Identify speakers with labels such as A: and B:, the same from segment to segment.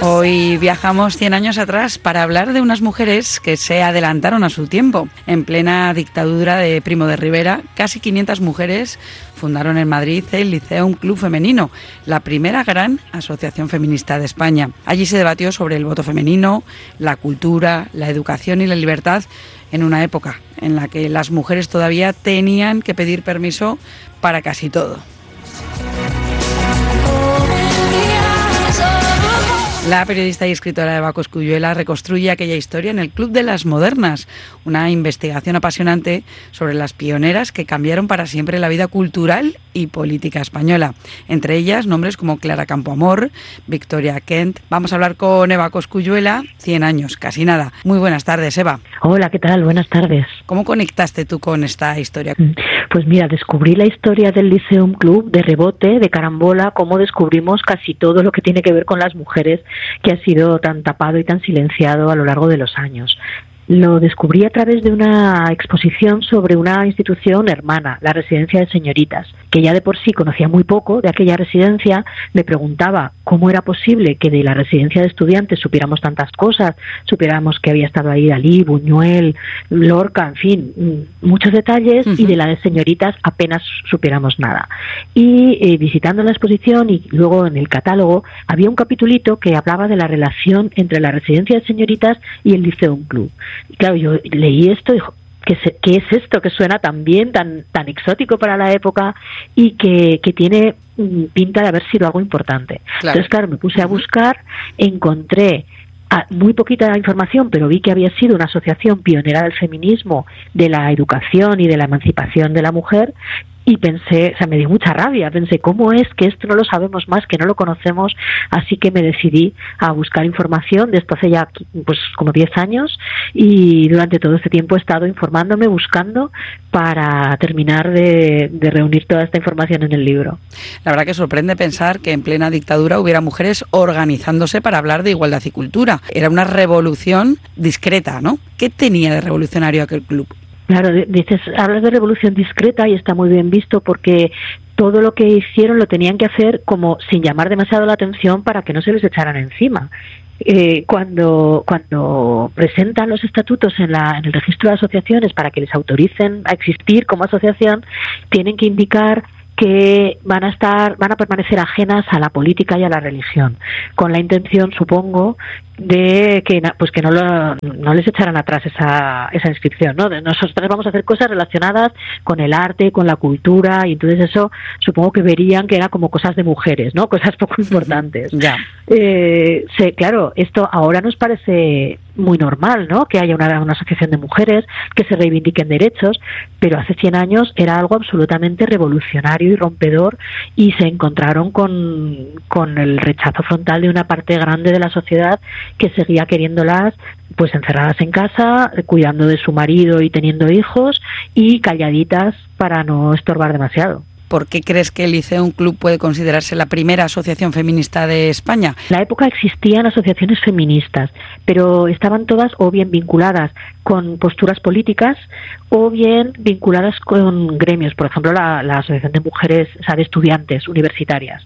A: Hoy viajamos 100 años atrás para hablar de unas mujeres que se adelantaron a su tiempo. En plena dictadura de Primo de Rivera, casi 500 mujeres fundaron en Madrid el Liceum Club Femenino, la primera gran asociación feminista de España. Allí se debatió sobre el voto femenino, la cultura, la educación y la libertad en una época en la que las mujeres todavía tenían que pedir permiso para casi todo. La periodista y escritora Eva Cosculluela reconstruye aquella historia en el Club de las Modernas, una investigación apasionante sobre las pioneras que cambiaron para siempre la vida cultural y política española. Entre ellas, nombres como Clara Campoamor, Victoria Kent. Vamos a hablar con Eva Cosculluela, 100 años, casi nada. Muy buenas tardes, Eva.
B: Hola, ¿qué tal? Buenas tardes.
A: ¿Cómo conectaste tú con esta historia?
B: Pues mira, descubrí la historia del Liceum Club de rebote, de carambola, cómo descubrimos casi todo lo que tiene que ver con las mujeres, que ha sido tan tapado y tan silenciado a lo largo de los años. Lo descubrí a través de una exposición sobre una institución hermana, la Residencia de Señoritas, que ya de por sí conocía muy poco de aquella residencia. Me preguntaba cómo era posible que de la residencia de estudiantes supiéramos tantas cosas, supiéramos que había estado ahí Dalí, Buñuel, Lorca, en fin, muchos detalles, y de la de Señoritas apenas supiéramos nada. Y visitando la exposición y luego en el catálogo había un capitulito que hablaba de la relación entre la Residencia de Señoritas y el Liceum Club. Y claro, yo leí esto y dijo, ¿qué es esto que suena tan bien, tan exótico para la época y que tiene pinta de haber sido algo importante? Claro. Entonces, claro, me puse a buscar, encontré muy poquita información, pero vi que había sido una asociación pionera del feminismo, de la educación y de la emancipación de la mujer. Y pensé, me dio mucha rabia, pensé, ¿cómo es que esto no lo sabemos más, que no lo conocemos? Así que me decidí a buscar información de esto hace ya pues como 10 años, y durante todo este tiempo he estado informándome, buscando para terminar de reunir toda esta información en el libro.
A: La verdad que sorprende pensar que en plena dictadura hubiera mujeres organizándose para hablar de igualdad y cultura. Era una revolución discreta, ¿no? ¿Qué tenía de revolucionario aquel club?
B: Claro, hablas de revolución discreta y está muy bien visto, porque todo lo que hicieron lo tenían que hacer como sin llamar demasiado la atención para que no se les echaran encima. Cuando presentan los estatutos en el registro de asociaciones para que les autoricen a existir como asociación, tienen que indicar que van a permanecer ajenas a la política y a la religión, con la intención, supongo, de que no les echaran atrás esa inscripción, ¿no? Nosotros vamos a hacer cosas relacionadas con el arte, con la cultura, y entonces eso supongo que verían que era como cosas de mujeres, ¿no? Cosas poco importantes.
A: Ya.
B: Claro, esto ahora nos parece muy normal, ¿no? Que haya una asociación de mujeres que se reivindiquen derechos, pero hace 100 años era algo absolutamente revolucionario y rompedor, y se encontraron con el rechazo frontal de una parte grande de la sociedad que seguía queriéndolas pues encerradas en casa, cuidando de su marido y teniendo hijos, y calladitas para no estorbar demasiado.
A: ¿Por qué crees que el Liceum Club puede considerarse la primera asociación feminista de España?
B: En la época existían asociaciones feministas, pero estaban todas o bien vinculadas con posturas políticas o bien vinculadas con gremios, por ejemplo la Asociación de Mujeres, de estudiantes universitarias.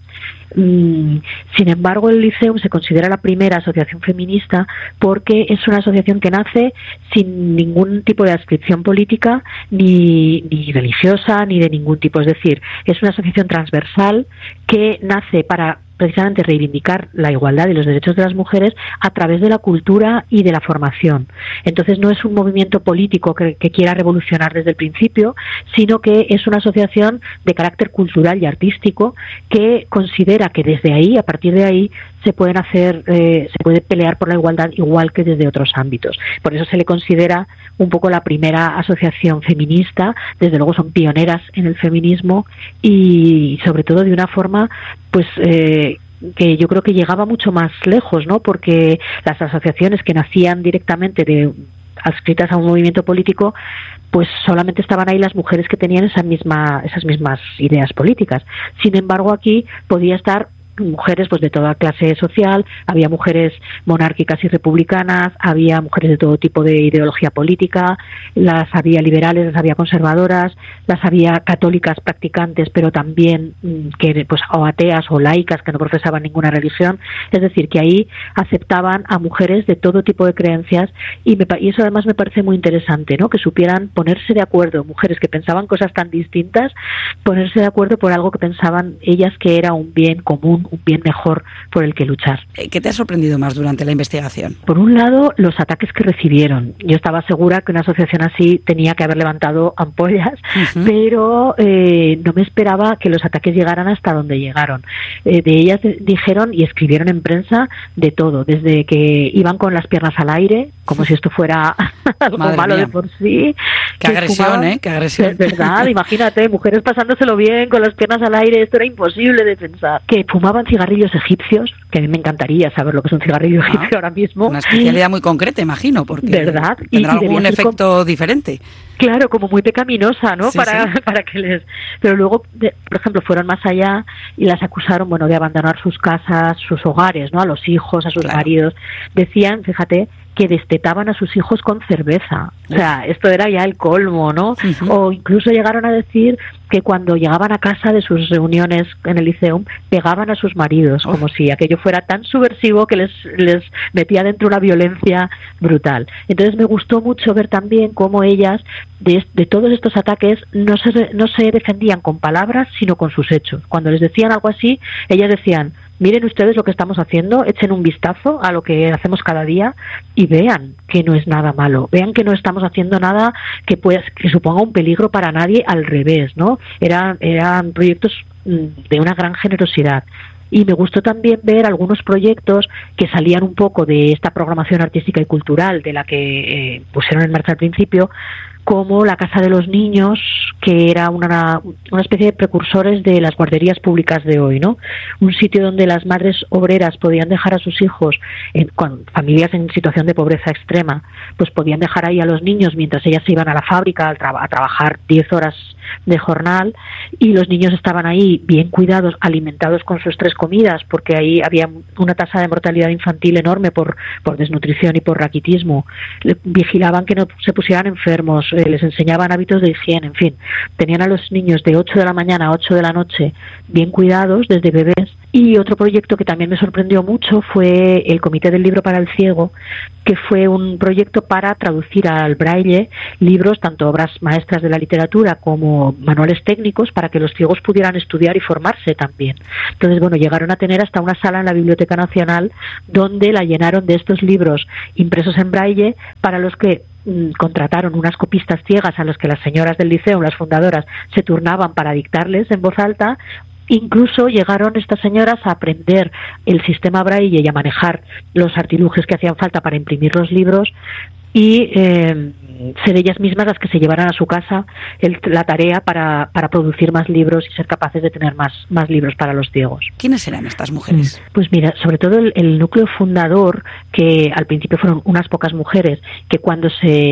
B: Sin embargo, el Liceum se considera la primera asociación feminista porque es una asociación que nace sin ningún tipo de adscripción política ni religiosa ni de ningún tipo. Es decir, es una asociación transversal que nace para precisamente reivindicar la igualdad y los derechos de las mujeres a través de la cultura y de la formación. Entonces no es un movimiento político que quiera revolucionar desde el principio, sino que es una asociación de carácter cultural y artístico que considera que desde ahí, a partir de ahí, se puede pelear por la igualdad igual que desde otros ámbitos. Por eso se le considera un poco la primera asociación feminista. Desde luego son pioneras en el feminismo y sobre todo de una forma que yo creo que llegaba mucho más lejos, ¿no? Porque las asociaciones que nacían directamente adscritas a un movimiento político, pues solamente estaban ahí las mujeres que tenían esas mismas ideas políticas. Sin embargo, aquí podía estar mujeres pues de toda clase social, había mujeres monárquicas y republicanas, había mujeres de todo tipo de ideología política, las había liberales, las había conservadoras, las había católicas practicantes, pero también que pues o ateas o laicas que no profesaban ninguna religión. Es decir, que ahí aceptaban a mujeres de todo tipo de creencias y eso además me parece muy interesante, ¿no? Que supieran ponerse de acuerdo, mujeres que pensaban cosas tan distintas, ponerse de acuerdo por algo que pensaban ellas que era un bien común, un bien mejor por el que luchar.
A: ¿Qué te ha sorprendido más durante la investigación?
B: Por un lado, los ataques que recibieron. Yo estaba segura que una asociación así tenía que haber levantado ampollas, pero no me esperaba que los ataques llegaran hasta donde llegaron. De ellas dijeron y escribieron en prensa de todo, desde que iban con las piernas al aire, como si esto fuera algo
A: Madre
B: malo
A: mía.
B: De por sí.
A: Qué agresión, fumaban, qué agresión.
B: Es verdad, imagínate, mujeres pasándoselo bien, con las piernas al aire, esto era imposible de pensar. Que fumaban cigarrillos egipcios, que a mí me encantaría saber lo que es un cigarrillo egipcio ahora mismo.
A: Una especialidad muy concreta, imagino, porque
B: ¿verdad?
A: Tendrá algún efecto diferente.
B: Claro, como muy pecaminosa, ¿no?
A: Sí,
B: para que les... Pero luego, por ejemplo, fueron más allá y las acusaron, bueno, de abandonar sus casas, sus hogares, ¿no? A los hijos, a sus maridos. Decían, fíjate, que destetaban a sus hijos con cerveza. O sea, esto era ya el colmo, ¿no? O incluso llegaron a decir que cuando llegaban a casa de sus reuniones en el Liceum, pegaban a sus maridos, como si aquello fuera tan subversivo que les metía dentro una violencia brutal. Entonces me gustó mucho ver también cómo ellas, de todos estos ataques, no se defendían con palabras, sino con sus hechos. Cuando les decían algo así, ellas decían: miren ustedes lo que estamos haciendo, echen un vistazo a lo que hacemos cada día y vean que no es nada malo, vean que no estamos haciendo nada que suponga un peligro para nadie, al revés, ¿no? Eran proyectos de una gran generosidad. Y me gustó también ver algunos proyectos que salían un poco de esta programación artística y cultural de la que pusieron en marcha al principio, como la Casa de los Niños, que era una especie de precursores de las guarderías públicas de hoy, ¿no? Un sitio donde las madres obreras podían dejar a sus hijos, con familias en situación de pobreza extrema, pues podían dejar ahí a los niños mientras ellas se iban a la fábrica a trabajar 10 horas de jornal, y los niños estaban ahí bien cuidados, alimentados con sus 3 comidas, porque ahí había una tasa de mortalidad infantil enorme por desnutrición y por raquitismo. Vigilaban que no se pusieran enfermos, les enseñaban hábitos de higiene, en fin, tenían a los niños de 8 de la mañana a 8 de la noche bien cuidados desde bebés. Y otro proyecto que también me sorprendió mucho fue el Comité del Libro para el Ciego, que fue un proyecto para traducir al braille libros, tanto obras maestras de la literatura como manuales técnicos, para que los ciegos pudieran estudiar y formarse también. Entonces, bueno, llegaron a tener hasta una sala en la Biblioteca Nacional donde la llenaron de estos libros impresos en braille, para los que contrataron unas copistas ciegas a los que las señoras del liceo, las fundadoras, se turnaban para dictarles en voz alta. Incluso llegaron estas señoras a aprender el sistema braille y a manejar los artilugios que hacían falta para imprimir los libros, y ser ellas mismas las que se llevaran a su casa la tarea para producir más libros y ser capaces de tener más libros para los ciegos.
A: ¿Quiénes eran estas mujeres?
B: Pues mira, sobre todo el núcleo fundador, que al principio fueron unas pocas mujeres, que cuando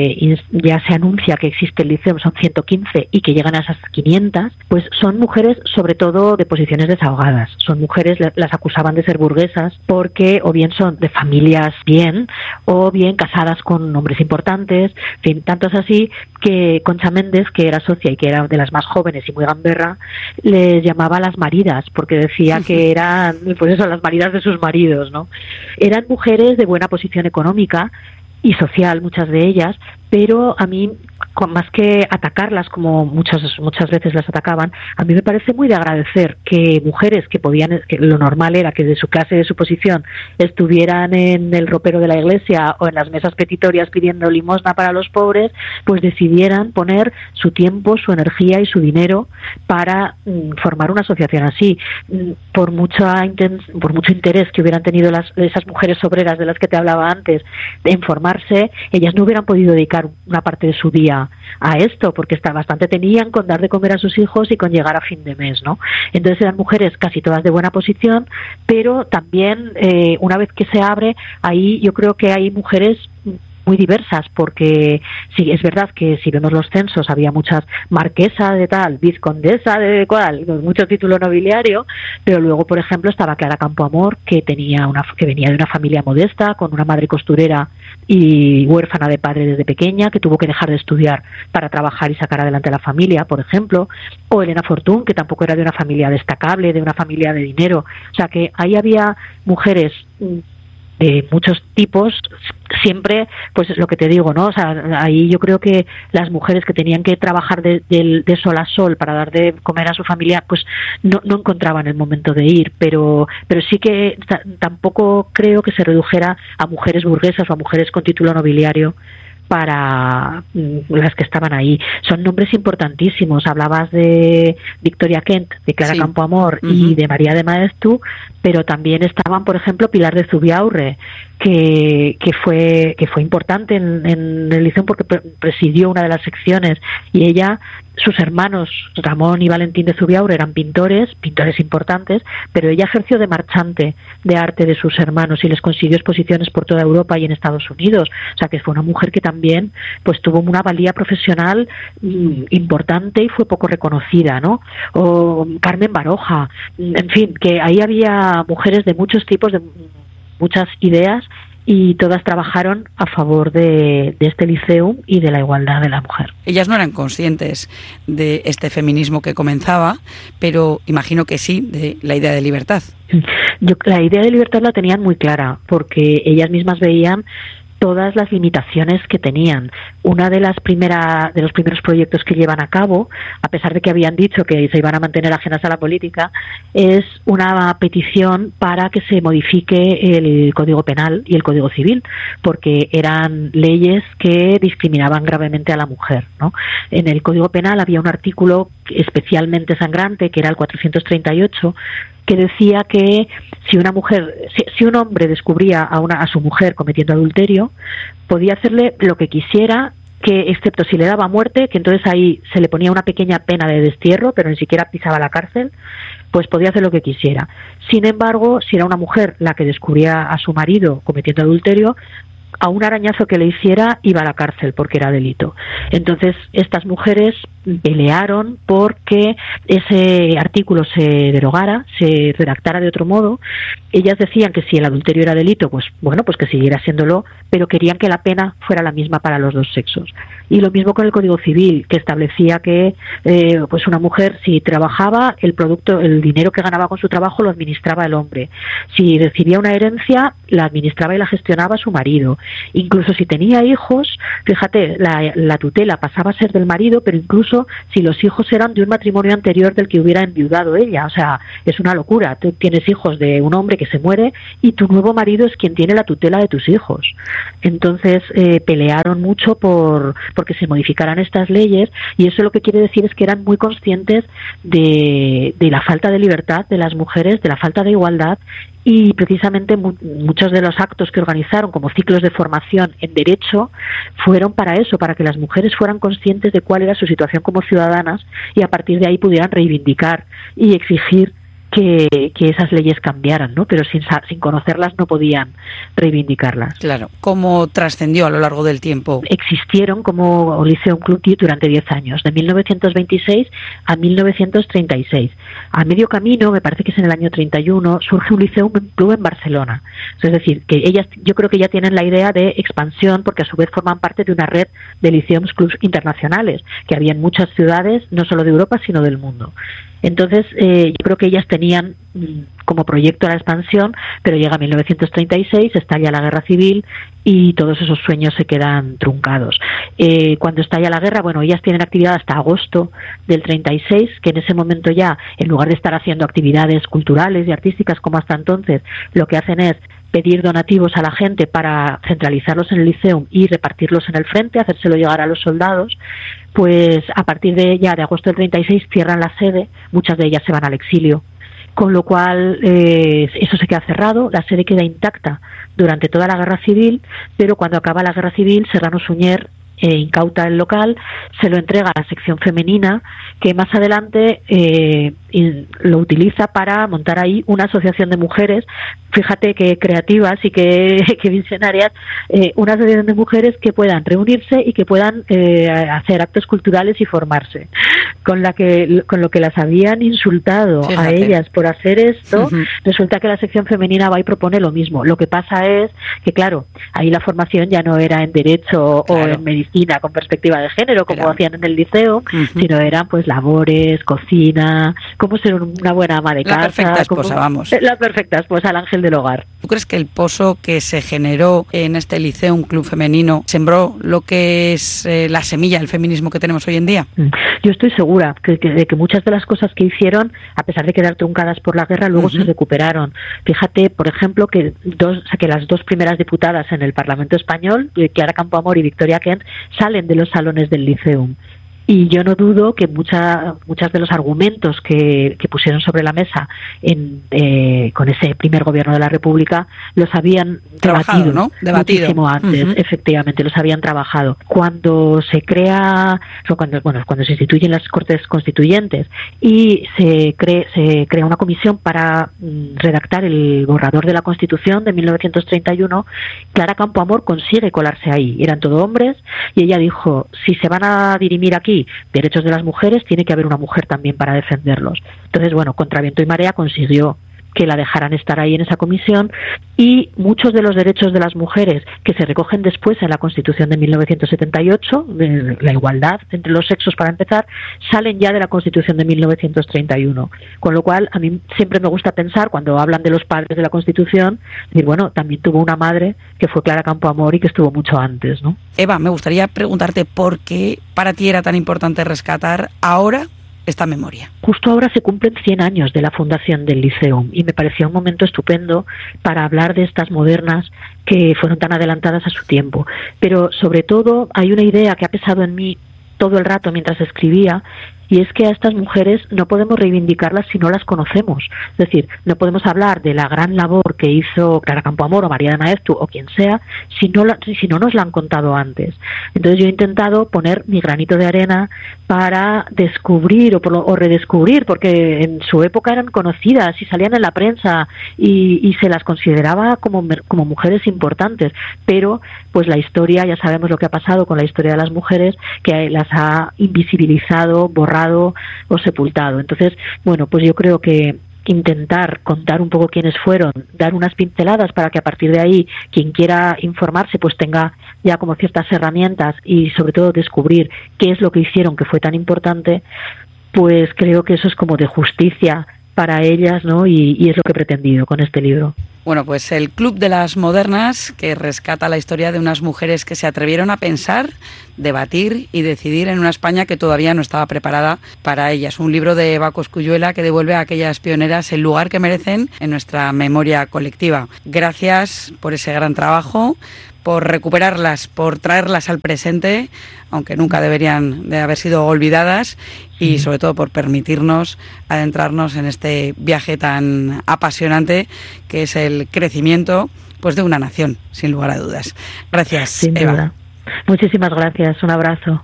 B: ya se anuncia que existe el liceo son 115 y que llegan a esas 500, pues son mujeres sobre todo de posiciones desahogadas. Son mujeres, las acusaban de ser burguesas, porque o bien son de familias bien, o bien casadas con hombres importantes, en fin, tanto es así que Concha Méndez, que era socia y que era de las más jóvenes y muy gamberra, les llamaba las maridas, porque decía que eran, pues eso, las maridas de sus maridos, ¿no? Eran mujeres de buena posición económica y social, muchas de ellas, pero a mí, más que atacarlas como muchas veces las atacaban, a mí me parece muy de agradecer que mujeres que lo normal era que de su clase, de su posición, estuvieran en el ropero de la iglesia o en las mesas petitorias pidiendo limosna para los pobres, pues decidieran poner su tiempo, su energía y su dinero para formar una asociación así. Por mucho interés que hubieran tenido esas mujeres obreras de las que te hablaba antes en formarse, ellas no hubieran podido dedicar una parte de su día a esto, porque bastante tenían con dar de comer a sus hijos y con llegar a fin de mes, ¿no? Entonces eran mujeres casi todas de buena posición, pero también una vez que se abre, ahí yo creo que hay mujeres muy diversas, porque sí, es verdad que si vemos los censos había muchas marquesa de tal, vizcondesa de cual, mucho título nobiliario, pero luego, por ejemplo, estaba Clara Campoamor, que venía de una familia modesta, con una madre costurera y huérfana de padre desde pequeña, que tuvo que dejar de estudiar para trabajar y sacar adelante a la familia, por ejemplo, o Elena Fortún, que tampoco era de una familia destacable, de una familia de dinero. O sea que ahí había mujeres de muchos tipos, siempre, pues lo que te digo, ¿no? O sea, ahí yo creo que las mujeres que tenían que trabajar de sol a sol para dar de comer a su familia, pues no encontraban el momento de ir, pero sí que tampoco creo que se redujera a mujeres burguesas o a mujeres con título nobiliario para las que estaban ahí. Son nombres importantísimos. Hablabas de Victoria Kent, de Clara Campoamor y de María de Maeztu, pero también estaban, por ejemplo, Pilar de Zubiaurre, que fue importante en el liceo porque presidió una de las secciones, y ella, sus hermanos Ramón y Valentín de Zubiaurre eran pintores importantes, pero ella ejerció de marchante de arte de sus hermanos y les consiguió exposiciones por toda Europa y en Estados Unidos. O sea que fue una mujer que también pues tuvo una valía profesional importante y fue poco reconocida, ¿no? O Carmen Baroja, en fin, que ahí había mujeres de muchos tipos, de muchas ideas, y todas trabajaron a favor de este liceum y de la igualdad de la mujer.
A: Ellas no eran conscientes de este feminismo que comenzaba, pero imagino que sí, de la idea de libertad.
B: La idea de libertad la tenían muy clara, porque ellas mismas veían todas las limitaciones que tenían. Una de los primeros proyectos que llevan a cabo, a pesar de que habían dicho que se iban a mantener ajenas a la política, es una petición para que se modifique el Código Penal y el Código Civil, porque eran leyes que discriminaban gravemente a la mujer, ¿no? En el Código Penal había un artículo especialmente sangrante, que era el 438, que decía que si un hombre descubría a su mujer cometiendo adulterio, podía hacerle lo que quisiera, que excepto si le daba muerte, que entonces ahí se le ponía una pequeña pena de destierro, pero ni siquiera pisaba la cárcel, pues podía hacer lo que quisiera. Sin embargo, si era una mujer la que descubría a su marido cometiendo adulterio, a un arañazo que le hiciera iba a la cárcel porque era delito. Entonces estas mujeres pelearon porque ese artículo se derogara, se redactara de otro modo. Ellas decían que si el adulterio era delito, pues bueno, pues que siguiera siéndolo, pero querían que la pena fuera la misma para los dos sexos. Y lo mismo con el Código Civil, que establecía que pues una mujer, si trabajaba, el dinero que ganaba con su trabajo lo administraba el hombre. Si recibía una herencia, la administraba y la gestionaba su marido. Incluso si tenía hijos, fíjate, la tutela pasaba a ser del marido, pero incluso si los hijos eran de un matrimonio anterior del que hubiera enviudado ella. O sea, es una locura. Tú tienes hijos de un hombre que se muere y tu nuevo marido es quien tiene la tutela de tus hijos. Entonces pelearon mucho porque se modificaran estas leyes, y eso lo que quiere decir es que eran muy conscientes de la falta de libertad de las mujeres, de la falta de igualdad, y precisamente muchos de los actos que organizaron como ciclos de formación en derecho fueron para eso, para que las mujeres fueran conscientes de cuál era su situación como ciudadanas y a partir de ahí pudieran reivindicar y exigir que esas leyes cambiaran, ¿no? Pero sin conocerlas no podían reivindicarlas.
A: Claro. ¿Cómo trascendió a lo largo del tiempo?
B: Existieron como Lyceum Club durante 10 años, de 1926 a 1936. A medio camino, me parece que es en el año 31, surge un Lyceum Club en Barcelona. Es decir, que ellas, yo creo que ya tienen la idea de expansión, porque a su vez forman parte de una red de Lyceum Clubs internacionales, que había en muchas ciudades, no solo de Europa, sino del mundo. Entonces, yo creo que ellas tenían como proyecto la expansión, pero llega 1936, estalla la guerra civil y todos esos sueños se quedan truncados. Cuando estalla la guerra, bueno, ellas tienen actividad hasta agosto del 36, que en ese momento ya, en lugar de estar haciendo actividades culturales y artísticas como hasta entonces, lo que hacen es pedir donativos a la gente para centralizarlos en el Lyceum y repartirlos en el frente, hacérselo llegar a los soldados. Pues a partir de agosto del 36 cierran la sede, muchas de ellas se van al exilio, con lo cual eso se queda cerrado, la sede queda intacta durante toda la guerra civil, pero cuando acaba la guerra civil, Serrano Suñer incauta el local, se lo entrega a la sección femenina, que más adelante lo utiliza para montar ahí una asociación de mujeres, fíjate qué creativas y qué visionarias, una asociación de mujeres que puedan reunirse y que puedan hacer actos culturales y formarse. Con lo que las habían insultado, fíjate, a ellas por hacer esto, resulta que la sección femenina va y propone lo mismo. Lo que pasa es que, claro, ahí la formación ya no era en derecho, claro, o en medicina con perspectiva de género, como hacían en el liceo, sino eran pues labores, cocina, cómo ser una buena ama de casa.
A: La perfecta esposa, vamos.
B: La perfecta esposa, el ángel del hogar.
A: ¿Tú crees que el pozo que se generó en este liceo, un club femenino, sembró lo que es la semilla del feminismo que tenemos hoy en día?
B: Yo estoy segura de que muchas de las cosas que hicieron, a pesar de quedar truncadas por la guerra, luego se recuperaron. Fíjate, por ejemplo, que las dos primeras diputadas en el Parlamento español, Clara Campoamor y Victoria Kent, salen de los salones del Liceum. Y yo no dudo que muchas de los argumentos que pusieron sobre la mesa con ese primer gobierno de la República los habían debatido, ¿no? Muchísimo antes, efectivamente, los habían trabajado. Cuando se instituyen las Cortes Constituyentes y se crea una comisión para redactar el borrador de la Constitución de 1931, Clara Campoamor consigue colarse ahí. Eran todo hombres y ella dijo, si se van a dirimir aquí derechos de las mujeres, tiene que haber una mujer también para defenderlos. Entonces, contra viento y marea consiguió que la dejaran estar ahí en esa comisión, y muchos de los derechos de las mujeres que se recogen después en la Constitución de 1978, la igualdad entre los sexos para empezar, salen ya de la Constitución de 1931. Con lo cual, a mí siempre me gusta pensar, cuando hablan de los padres de la Constitución, decir, también tuvo una madre que fue Clara Campoamor y que estuvo mucho antes, ¿no?
A: Eva, me gustaría preguntarte por qué para ti era tan importante rescatar ahora esta memoria.
B: Justo ahora se cumplen 100 años de la fundación del Liceum y me pareció un momento estupendo para hablar de estas modernas que fueron tan adelantadas a su tiempo. Pero sobre todo hay una idea que ha pesado en mí todo el rato mientras escribía, y es que a estas mujeres no podemos reivindicarlas si no las conocemos. Es decir, no podemos hablar de la gran labor que hizo Clara Campoamor o María de Maeztu o quien sea si no nos la han contado antes. Entonces yo he intentado poner mi granito de arena para descubrir o redescubrir, porque en su época eran conocidas y salían en la prensa y se las consideraba como mujeres importantes, pero pues la historia, ya sabemos lo que ha pasado con la historia de las mujeres, que las ha invisibilizado, borrado o sepultado. Entonces, pues yo creo que intentar contar un poco quiénes fueron, dar unas pinceladas para que a partir de ahí quien quiera informarse pues tenga ya como ciertas herramientas, y sobre todo descubrir qué es lo que hicieron que fue tan importante, pues creo que eso es como de justicia para ellas, ¿no? Y es lo que he pretendido con este libro.
A: Bueno, pues el Club de las Modernas, que rescata la historia de unas mujeres que se atrevieron a pensar, debatir y decidir en una España que todavía no estaba preparada para ellas. Un libro de Eva Cosculluela que devuelve a aquellas pioneras el lugar que merecen en nuestra memoria colectiva. Gracias por ese gran trabajo, por recuperarlas, por traerlas al presente, aunque nunca deberían de haber sido olvidadas, y sobre todo por permitirnos adentrarnos en este viaje tan apasionante que es el crecimiento pues de una nación, sin lugar a dudas. Gracias,
B: sin
A: Eva.
B: Duda. Muchísimas gracias, un abrazo.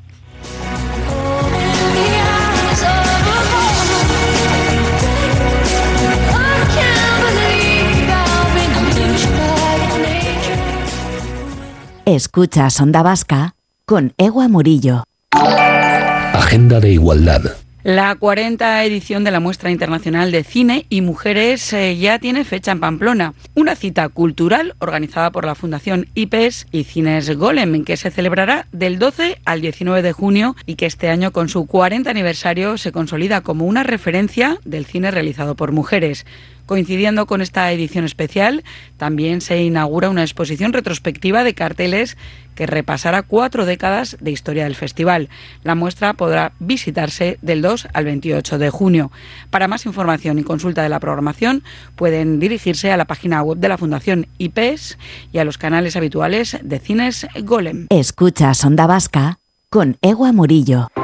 C: Escuchas Onda Vasca con Ewa Murillo.
D: Agenda de Igualdad.
A: La 40ª edición de la Muestra Internacional de Cine y Mujeres ya tiene fecha en Pamplona. Una cita cultural organizada por la Fundación IPES y Cines Golem, que se celebrará del 12 al 19 de junio y que este año, con su 40 aniversario, se consolida como una referencia del cine realizado por mujeres. Coincidiendo con esta edición especial, también se inaugura una exposición retrospectiva de carteles que repasará 4 décadas de historia del festival. La muestra podrá visitarse del 2 al 28 de junio. Para más información y consulta de la programación, pueden dirigirse a la página web de la Fundación IPES y a los canales habituales de Cines Golem.
C: Escuchas Onda Vasca con Ewa Murillo.